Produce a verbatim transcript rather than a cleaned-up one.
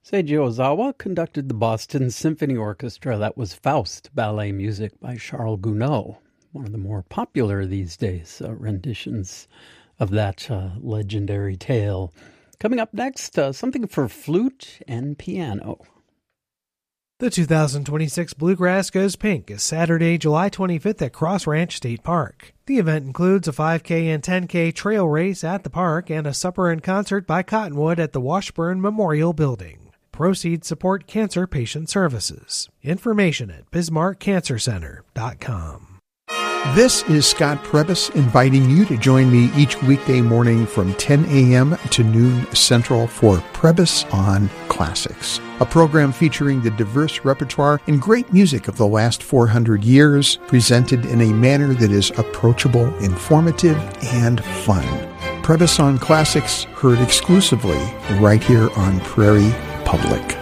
Seiji Ozawa conducted the Boston Symphony Orchestra. That was Faust, ballet music by Charles Gounod, one of the more popular these days, uh, renditions of that uh, legendary tale. Coming up next, uh, something for flute and piano. The two thousand twenty-six Bluegrass Goes Pink is Saturday, July twenty-fifth at Cross Ranch State Park. The event includes a five K and ten K trail race at the park and a supper and concert by Cottonwood at the Washburn Memorial Building. Proceeds support cancer patient services. Information at bismarck cancer center dot com. This is Scott Prebus inviting you to join me each weekday morning from ten a.m. to noon Central for Prebus on Classics, a program featuring the diverse repertoire and great music of the last four hundred years, presented in a manner that is approachable, informative, and fun. Prebus on Classics, heard exclusively right here on Prairie Public.